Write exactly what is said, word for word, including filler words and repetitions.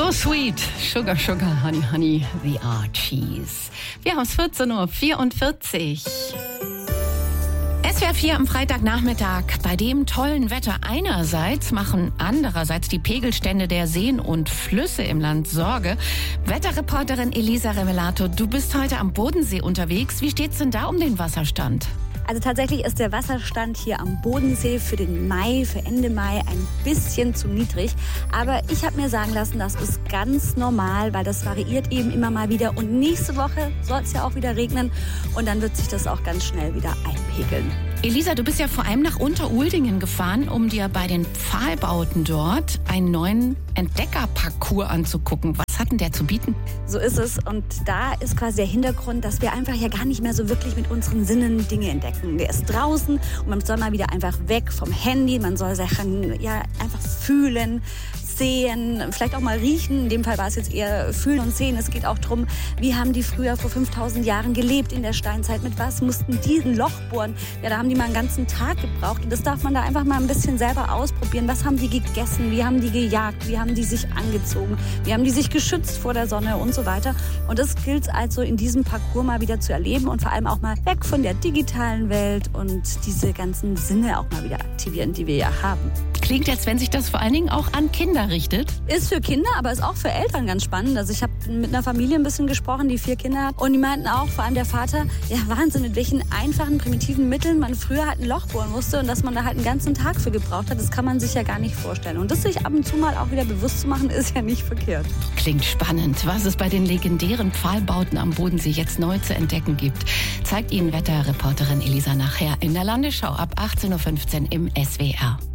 So sweet, sugar, sugar, honey, honey, the Archies. Wir haben es vierzehn Uhr vierundvierzig. S W R vier am Freitagnachmittag. Bei dem tollen Wetter einerseits machen andererseits die Pegelstände der Seen und Flüsse im Land Sorge. Wetterreporterin Elisa Revelato, du bist heute am Bodensee unterwegs. Wie steht's denn da um den Wasserstand? Also tatsächlich ist der Wasserstand hier am Bodensee für den Mai, für Ende Mai ein bisschen zu niedrig. Aber ich habe mir sagen lassen, das ist ganz normal, weil das variiert eben immer mal wieder. Und nächste Woche soll es ja auch wieder regnen und dann wird sich das auch ganz schnell wieder einpegeln. Elisa, du bist ja vor allem nach Unteruldingen gefahren, um dir bei den Pfahlbauten dort einen neuen Entdeckerparcours anzugucken. Was hat denn der zu bieten? So ist es. Und da ist quasi der Hintergrund, dass wir einfach ja gar nicht mehr so wirklich mit unseren Sinnen Dinge entdecken. Der ist draußen und man soll mal wieder einfach weg vom Handy. Man soll Sachen ja einfach fühlen, sehen, vielleicht auch mal riechen. In dem Fall war es jetzt eher fühlen und sehen. Es geht auch darum, wie haben die früher vor fünftausend Jahren gelebt in der Steinzeit? Mit was mussten die ein Loch bohren? Ja, da haben die mal einen ganzen Tag gebraucht. Und das darf man da einfach mal ein bisschen selber ausprobieren. Was haben die gegessen? Wie haben die gejagt? Wie haben die sich angezogen? Wie haben die sich geschützt vor der Sonne und so weiter? Und das gilt also in diesem Parcours mal wieder zu erleben und vor allem auch mal weg von der digitalen Welt und diese ganzen Sinne auch mal wieder aktivieren, die wir ja haben. Klingt jetzt, wenn sich das vor allen Dingen auch an Kinder richtet. Ist für Kinder, aber ist auch für Eltern ganz spannend. Also ich habe mit einer Familie ein bisschen gesprochen, die vier Kinder hat. Und die meinten auch, vor allem der Vater, ja Wahnsinn, mit welchen einfachen, primitiven Mitteln man früher halt ein Loch bohren musste und dass man da halt einen ganzen Tag für gebraucht hat. Das kann man sich ja gar nicht vorstellen. Und das sich ab und zu mal auch wieder bewusst zu machen, ist ja nicht verkehrt. Klingt spannend. Was es bei den legendären Pfahlbauten am Bodensee jetzt neu zu entdecken gibt, zeigt Ihnen Wetterreporterin Elisa nachher in der Landesschau ab achtzehn Uhr fünfzehn im S W R.